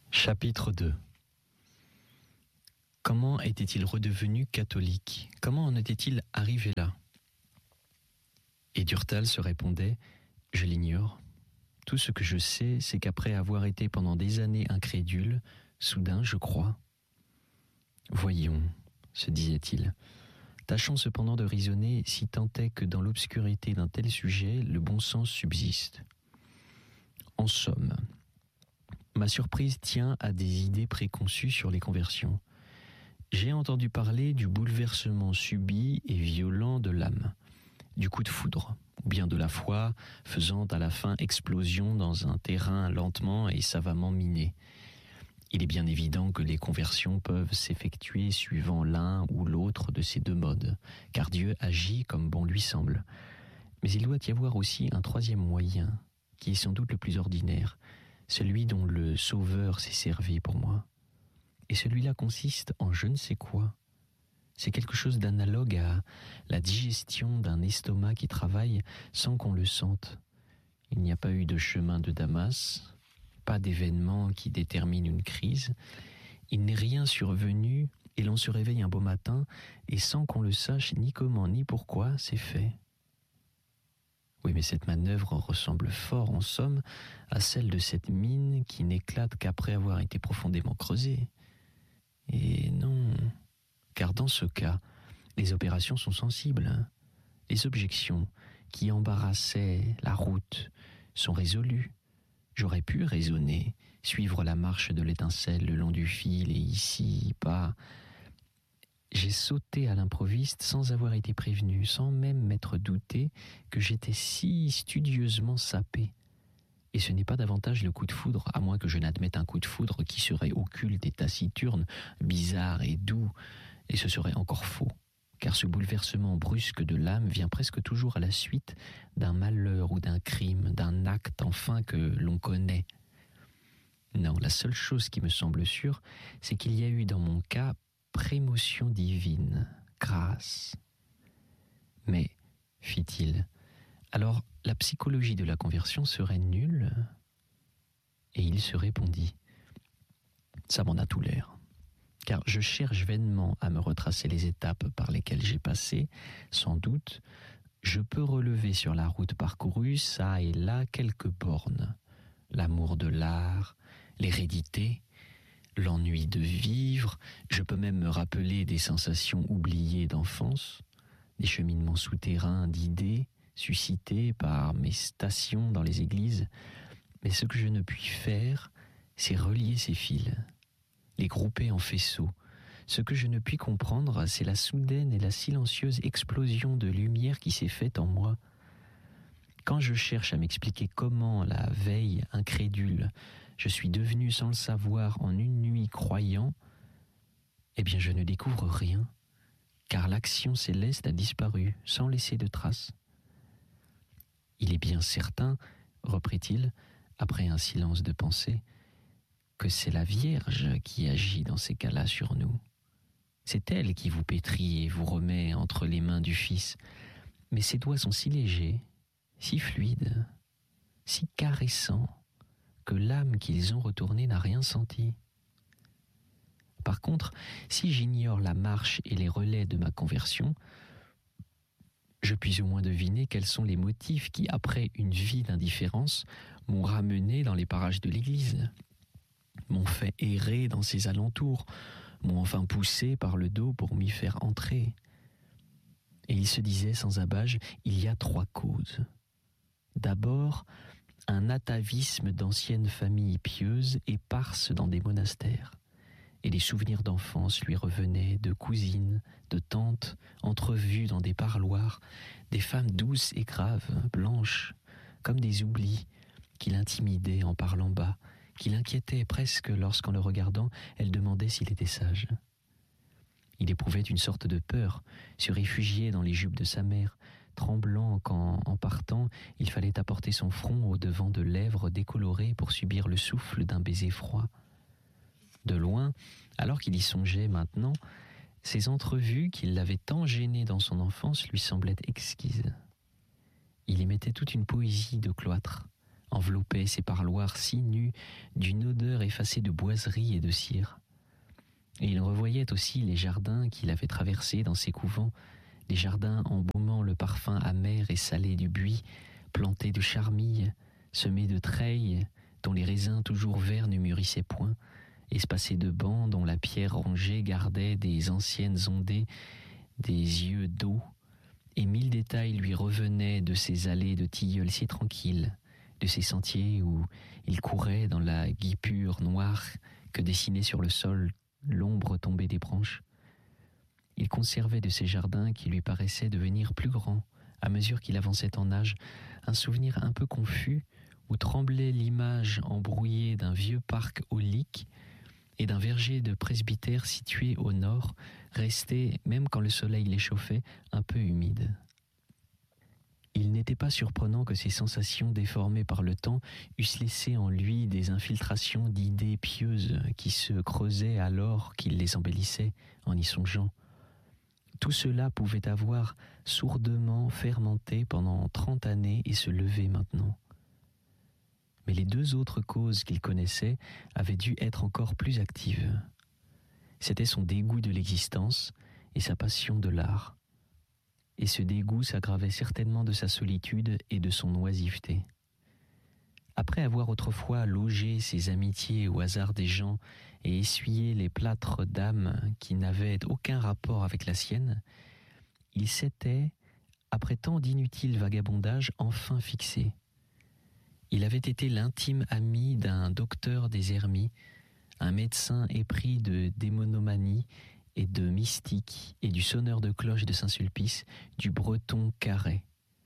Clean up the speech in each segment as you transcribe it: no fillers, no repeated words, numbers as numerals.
Chapitre 2. Comment était-il redevenu catholique? Comment en était-il arrivé là? Et Durtal se répondait: je l'ignore. Tout ce que je sais, c'est qu'après avoir été pendant des années incrédule, soudain je crois. Voyons, se disait-il, tâchons cependant de raisonner si tant est que dans l'obscurité d'un tel sujet, le bon sens subsiste. En somme, ma surprise tient à des idées préconçues sur les conversions. J'ai entendu parler du bouleversement subit et violent de l'âme, du coup de foudre, ou bien de la foi faisant à la fin explosion dans un terrain lentement et savamment miné. Il est bien évident que les conversions peuvent s'effectuer suivant l'un ou l'autre de ces deux modes, car Dieu agit comme bon lui semble. Mais il doit y avoir aussi un troisième moyen, qui est sans doute le plus ordinaire, celui dont le Sauveur s'est servi pour moi. Et celui-là consiste en je ne sais quoi. C'est quelque chose d'analogue à la digestion d'un estomac qui travaille sans qu'on le sente. Il n'y a pas eu de chemin de Damas, pas d'événement qui détermine une crise. Il n'est rien survenu et l'on se réveille un beau matin et sans qu'on le sache ni comment ni pourquoi, c'est fait. Oui, mais cette manœuvre ressemble fort, en somme, à celle de cette mine qui n'éclate qu'après avoir été profondément creusée. Et non, car dans ce cas, les opérations sont sensibles. Les objections qui embarrassaient la route sont résolues. J'aurais pu raisonner, suivre la marche de l'étincelle le long du fil et ici, pas. J'ai sauté à l'improviste sans avoir été prévenu, sans même m'être douté que j'étais si studieusement sapé. Et ce n'est pas davantage le coup de foudre, à moins que je n'admette un coup de foudre qui serait occulte et taciturne, bizarre et doux, et ce serait encore faux, car ce bouleversement brusque de l'âme vient presque toujours à la suite d'un malheur ou d'un crime, d'un acte enfin que l'on connaît. Non, la seule chose qui me semble sûre, c'est qu'il y a eu dans mon cas prémotion divine, grâce. Mais, fit-il, alors la psychologie de la conversion serait nulle? Et il se répondit: ça m'en a tout l'air. Car je cherche vainement à me retracer les étapes par lesquelles j'ai passé. Sans doute, je peux relever sur la route parcourue, çà et là, quelques bornes. L'amour de l'art, l'hérédité, l'ennui de vivre. Je peux même me rappeler des sensations oubliées d'enfance, des cheminements souterrains d'idées suscités par mes stations dans les églises. Mais ce que je ne puis faire, c'est relier ces fils, les grouper en faisceaux. Ce que je ne puis comprendre, c'est la soudaine et la silencieuse explosion de lumière qui s'est faite en moi. Quand je cherche à m'expliquer comment, la veille incrédule, je suis devenu sans le savoir en une nuit croyant, eh bien je ne découvre rien, car l'action céleste a disparu sans laisser de traces. Il est bien certain, reprit-il, après un silence de pensée, que c'est la Vierge qui agit dans ces cas-là sur nous. C'est elle qui vous pétrit et vous remet entre les mains du Fils. Mais ses doigts sont si légers, si fluides, si caressants, que l'âme qu'ils ont retournée n'a rien senti. Par contre, si j'ignore la marche et les relais de ma conversion, je puis au moins deviner quels sont les motifs qui, après une vie d'indifférence, m'ont ramené dans les parages de l'Église, m'ont fait errer dans ses alentours, m'ont enfin poussé par le dos pour m'y faire entrer. Et il se disait sans abâge, il y a 3 causes. D'abord, un atavisme d'anciennes familles pieuses éparses dans des monastères. Et les souvenirs d'enfance lui revenaient de cousines, de tantes, entrevues dans des parloirs, des femmes douces et graves, blanches, comme des oublis, qui l'intimidaient en parlant bas, qui l'inquiétaient presque lorsqu'en le regardant, elle demandait s'il était sage. Il éprouvait une sorte de peur, se réfugiait dans les jupes de sa mère, tremblant quand, en partant, il fallait apporter son front au-devant de lèvres décolorées pour subir le souffle d'un baiser froid. De loin, alors qu'il y songeait maintenant, ces entrevues qui l'avaient tant gêné dans son enfance lui semblaient exquises. Il y mettait toute une poésie de cloître, enveloppait ses parloirs si nus d'une odeur effacée de boiserie et de cire. Et il revoyait aussi les jardins qu'il avait traversés dans ses couvents, les jardins embaumant le parfum amer et salé du buis, plantés de charmilles, semés de treilles, dont les raisins toujours verts ne mûrissaient point, espacés de bancs dont la pierre rongée gardait des anciennes ondées, des yeux d'eau, et mille détails lui revenaient de ces allées de tilleuls si tranquilles, de ces sentiers où il courait dans la guipure noire que dessinait sur le sol l'ombre tombée des branches. Il conservait de ces jardins qui lui paraissaient devenir plus grands à mesure qu'il avançait en âge, un souvenir un peu confus où tremblait l'image embrouillée d'un vieux parc aulique et d'un verger de presbytère situé au nord, resté, même quand le soleil les chauffait, un peu humide. Il n'était pas surprenant que ces sensations déformées par le temps eussent laissé en lui des infiltrations d'idées pieuses qui se creusaient alors qu'il les embellissait en y songeant. Tout cela pouvait avoir sourdement fermenté pendant 30 années et se lever maintenant. Mais les deux autres causes qu'il connaissait avaient dû être encore plus actives. C'était son dégoût de l'existence et sa passion de l'art. Et ce dégoût s'aggravait certainement de sa solitude et de son oisiveté. Après avoir autrefois logé ses amitiés au hasard des gens et essuyé les plâtres d'âme qui n'avaient aucun rapport avec la sienne, il s'était, après tant d'inutiles vagabondages, enfin fixé. Il avait été l'intime ami d'un docteur des Hermies, un médecin épris de démonomanie et de mystique, et du sonneur de cloche de Saint-Sulpice, du breton Carré.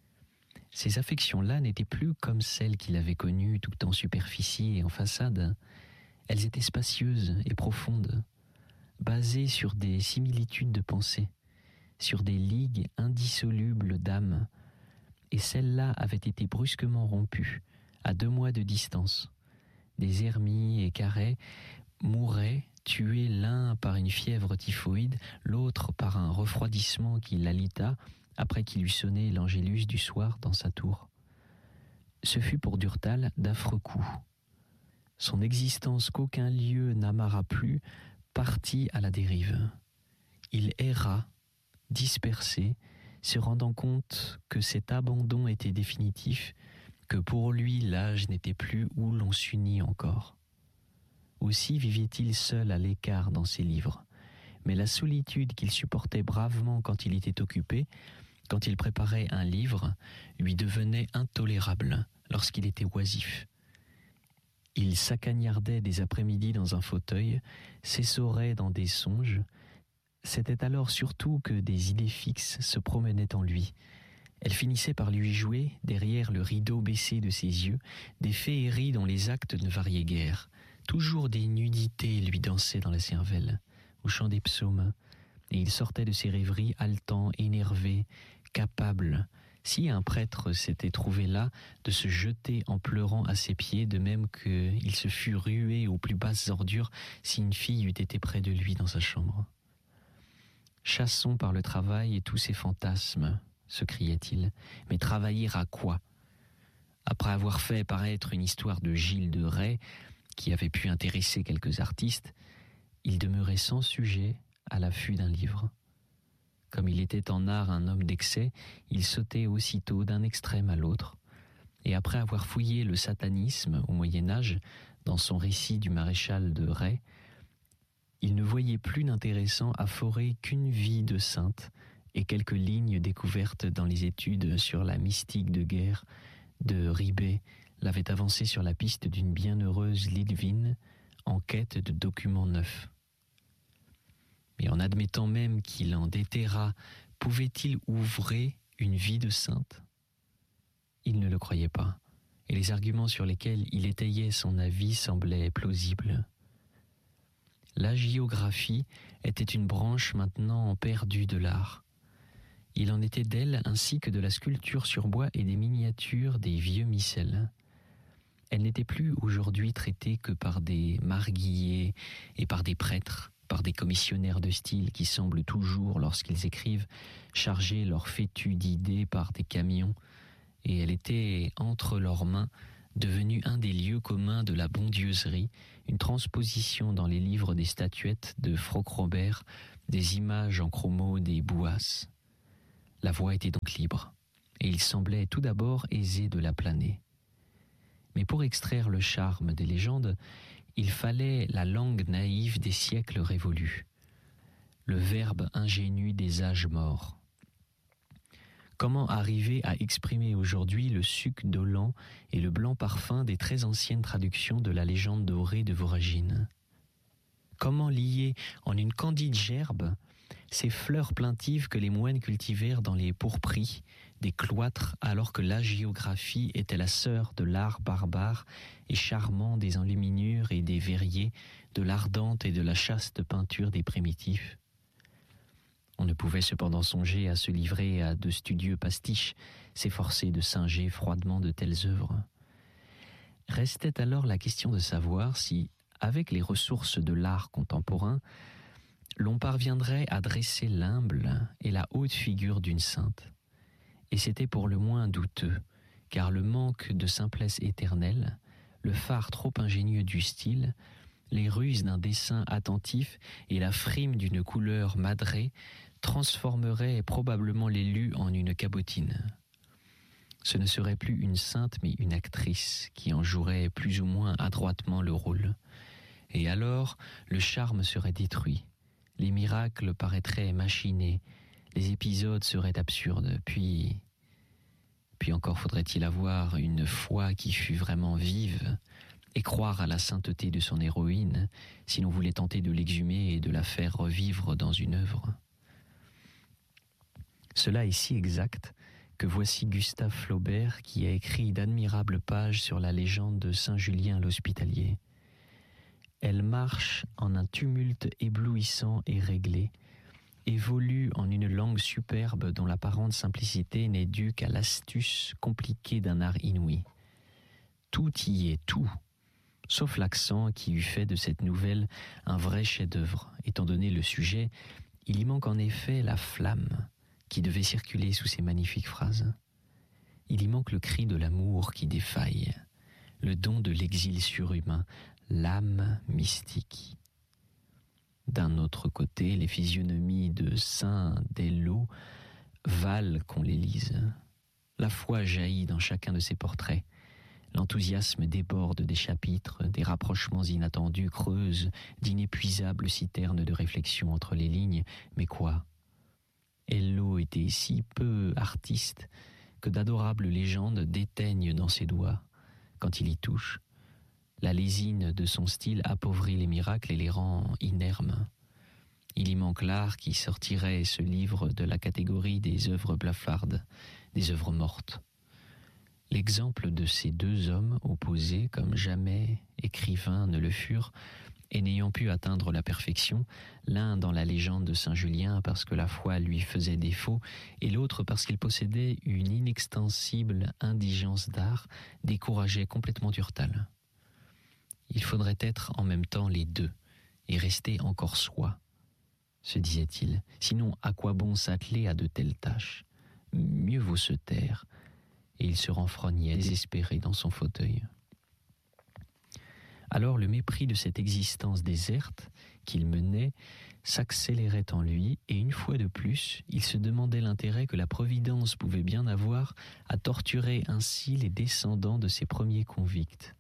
Ces affections-là n'étaient plus comme celles qu'il avait connues tout en superficie et en façade. Elles étaient spacieuses et profondes, basées sur des similitudes de pensée, sur des ligues indissolubles d'âme, et celles-là avaient été brusquement rompues, à 2 mois de distance. Des Hermies et Carré mouraient, tués l'un par une fièvre typhoïde, l'autre par un refroidissement qui l'alita après qu'il eut sonné l'angélus du soir dans sa tour. Ce fut pour Durtal d'affreux coups. Son existence qu'aucun lieu n'amarra plus partit à la dérive. Il erra, dispersé, se rendant compte que cet abandon était définitif, que pour lui l'âge n'était plus où l'on s'unit encore. Aussi vivait-il seul à l'écart dans ses livres, mais la solitude qu'il supportait bravement quand il était occupé, quand il préparait un livre, lui devenait intolérable lorsqu'il était oisif. Il s'acagnardait des après-midi dans un fauteuil, s'essorait dans des songes. C'était alors surtout que des idées fixes se promenaient en lui. Elles finissaient par lui jouer, derrière le rideau baissé de ses yeux, des féeries dont les actes ne variaient guère. Toujours des nudités lui dansaient dans la cervelle, au chant des psaumes, et il sortait de ses rêveries haletant, énervé, capable, si un prêtre s'était trouvé là, de se jeter en pleurant à ses pieds, de même qu'il se fût rué aux plus basses ordures si une fille eût été près de lui dans sa chambre. « Chassons par le travail et tous ces fantasmes », se criait-il, « mais travailler à quoi ?» Après avoir fait paraître une histoire de Gilles de Rais, qui avait pu intéresser quelques artistes, il demeurait sans sujet à l'affût d'un livre. Comme il était en art un homme d'excès, il sautait aussitôt d'un extrême à l'autre, et après avoir fouillé le satanisme au Moyen-Âge dans son récit du maréchal de Rais, il ne voyait plus d'intéressant à forer qu'une vie de sainte et quelques lignes découvertes dans les études sur la mystique de guerre de Ribet l'avaient avancé sur la piste d'une bienheureuse Lidvine en quête de documents neufs. Mais en admettant même qu'il en déterrât, pouvait-il ouvrer une vie de sainte ? Il ne le croyait pas, et les arguments sur lesquels il étayait son avis semblaient plausibles. L'hagiographie était une branche maintenant perdue de l'art. Il en était d'elle ainsi que de la sculpture sur bois et des miniatures des vieux missels. Elle n'était plus aujourd'hui traitée que par des marguilliers et par des prêtres, par des commissionnaires de style qui semblent toujours, lorsqu'ils écrivent, charger leurs fétus d'idées par des camions, et elle était entre leurs mains devenu un des lieux communs de la bondieuserie, une transposition dans les livres des statuettes de Froc-Robert, des images en chromo des Bouas. La voie était donc libre, et il semblait tout d'abord aisé de la planer. Mais pour extraire le charme des légendes, il fallait la langue naïve des siècles révolus, le verbe ingénu des âges morts. Comment arriver à exprimer aujourd'hui le suc dolent et le blanc parfum des très anciennes traductions de la légende dorée de Voragine? Comment lier en une candide gerbe ces fleurs plaintives que les moines cultivèrent dans les pourpris des cloîtres alors que l'hagiographie était la sœur de l'art barbare et charmant des enluminures et des verriers, de l'ardente et de la chaste peinture des primitifs? On ne pouvait cependant songer à se livrer à de studieux pastiches, s'efforcer de singer froidement de telles œuvres. Restait alors la question de savoir si, avec les ressources de l'art contemporain, l'on parviendrait à dresser l'humble et la haute figure d'une sainte. Et c'était pour le moins douteux, car le manque de simplesse éternelle, le fard trop ingénieux du style, les ruses d'un dessin attentif et la frime d'une couleur madrée transformeraient probablement l'élu en une cabotine. Ce ne serait plus une sainte mais une actrice qui en jouerait plus ou moins adroitement le rôle. Et alors, le charme serait détruit, les miracles paraîtraient machinés, les épisodes seraient absurdes, puis encore faudrait-il avoir une foi qui fût vraiment vive et croire à la sainteté de son héroïne si l'on voulait tenter de l'exhumer et de la faire revivre dans une œuvre. Cela est si exact que voici Gustave Flaubert qui a écrit d'admirables pages sur la légende de Saint Julien l'Hospitalier. Elle marche en un tumulte éblouissant et réglé, évolue en une langue superbe dont l'apparente simplicité n'est due qu'à l'astuce compliquée d'un art inouï. Tout y est, tout, sauf l'accent qui eût fait de cette nouvelle un vrai chef-d'œuvre. Étant donné le sujet, il y manque en effet la flamme qui devait circuler sous ces magnifiques phrases. Il y manque le cri de l'amour qui défaille, le don de l'exil surhumain, l'âme mystique. D'un autre côté, les physionomies de saints d'Ello valent qu'on les lise. La foi jaillit dans chacun de ces portraits. L'enthousiasme déborde des chapitres, des rapprochements inattendus creusent d'inépuisables citernes de réflexion entre les lignes. Mais quoi? Ello était si peu artiste que d'adorables légendes déteignent dans ses doigts quand il y touche. La lésine de son style appauvrit les miracles et les rend inermes. Il y manque l'art qui sortirait ce livre de la catégorie des œuvres blafardes, des œuvres mortes. L'exemple de ces deux hommes opposés comme jamais écrivains ne le furent, et n'ayant pu atteindre la perfection, l'un dans la légende de Saint Julien parce que la foi lui faisait défaut, et l'autre parce qu'il possédait une inextensible indigence d'art, décourageait complètement Durtal. Il faudrait être en même temps les deux, et rester encore soi, se disait-il. Sinon, à quoi bon s'atteler à de telles tâches? Mieux vaut se taire. Et il se renfrognait désespéré dans son fauteuil. Alors le mépris de cette existence déserte qu'il menait s'accélérait en lui, et une fois de plus, il se demandait l'intérêt que la Providence pouvait bien avoir à torturer ainsi les descendants de ses premiers convicts.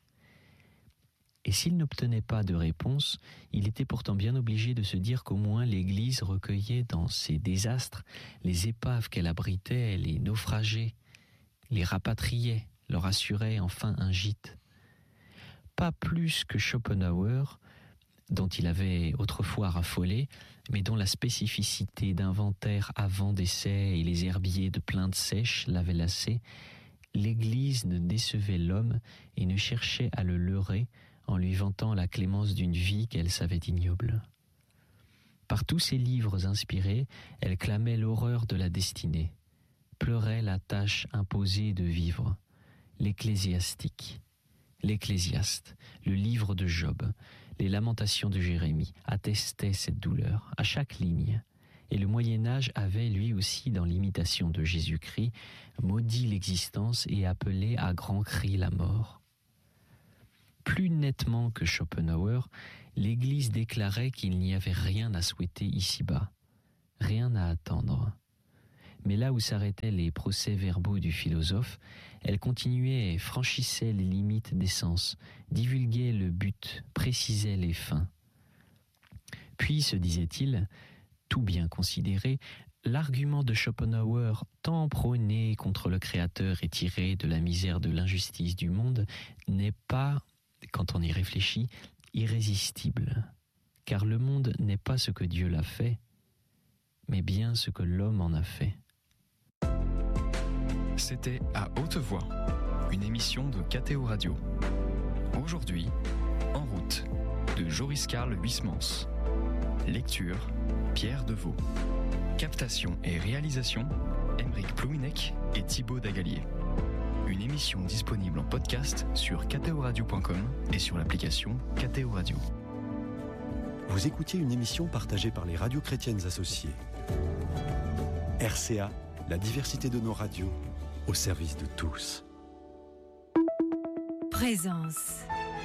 Et s'il n'obtenait pas de réponse, il était pourtant bien obligé de se dire qu'au moins l'Église recueillait dans ces désastres les épaves qu'elle abritait, les naufragés, les rapatriait, leur assurait enfin un gîte. Pas plus que Schopenhauer, dont il avait autrefois raffolé, mais dont la spécificité d'inventaire avant d'essai et les herbiers de plaintes sèches l'avaient lassé, l'Église ne décevait l'homme et ne cherchait à le leurrer en lui vantant la clémence d'une vie qu'elle savait ignoble. Par tous ses livres inspirés, elle clamait l'horreur de la destinée, pleurait la tâche imposée de vivre, l'ecclésiastique, l'Ecclésiaste, le livre de Job, les lamentations de Jérémie attestaient cette douleur à chaque ligne, Et le Moyen-Âge avait lui aussi, dans l'imitation de Jésus-Christ, maudit l'existence et appelé à grands cris la mort. Plus nettement que Schopenhauer, l'Église déclarait qu'il n'y avait rien à souhaiter ici-bas, rien à attendre. Mais là où s'arrêtaient les procès-verbaux du philosophe, elle continuait et franchissait les limites des sens, divulguait le but, précisait les fins. Puis, se disait-il, tout bien considéré, l'argument de Schopenhauer, tant prôné contre le Créateur et tiré de la misère de l'injustice du monde, n'est pas, quand on y réfléchit, irrésistible. Car le monde n'est pas ce que Dieu l'a fait, mais bien ce que l'homme en a fait. C'était À Haute Voix, une émission de KTO Radio. Aujourd'hui, En route, de Joris Karl Huysmans. Lecture, Pierre Deveau. Captation et réalisation, Aymeric Plouminec et Thibaut Dagalier. Une émission disponible en podcast sur ktoradio.com et sur l'application KTO Radio. Vous écoutiez une émission partagée par les radios chrétiennes associées. RCA, la diversité de nos radios, au service de tous. Présence.